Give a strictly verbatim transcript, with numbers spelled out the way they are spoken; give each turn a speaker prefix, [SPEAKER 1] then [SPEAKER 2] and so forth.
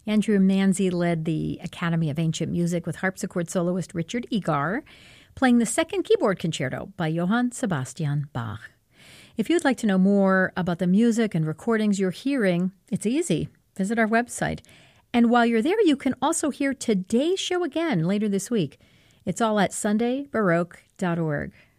[SPEAKER 1] Andrew Manzi led the Academy of Ancient Music with harpsichord soloist Richard Egar, playing the second keyboard concerto by Johann Sebastian Bach. If you'd like to know more about the music and recordings you're hearing, it's easy. Visit our website. And while you're there, you can also hear today's show again later this week. It's all at sunday baroque dot org.